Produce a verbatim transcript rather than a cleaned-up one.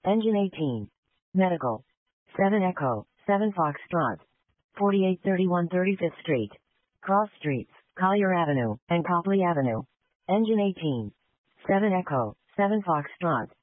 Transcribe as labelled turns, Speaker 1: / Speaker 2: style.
Speaker 1: Engine eighteen. Medical. seven Echo, seven Foxtrot. forty-eight thirty-one thirty-fifth Street. Cross Streets, Collier Avenue, and Copley Avenue. Engine eighteen. seven Echo, seven Foxtrot.